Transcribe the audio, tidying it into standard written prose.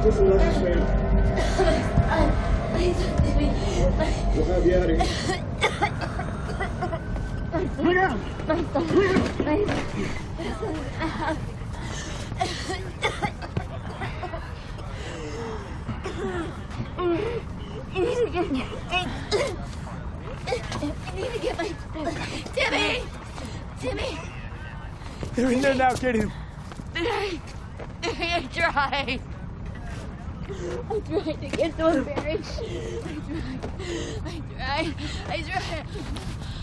Just enough to spare. We'll have you out of here. Look out! I need to get my... Timmy! Timmy! They're in there now, get him. I tried. I tried to get to him, Barry. I tried.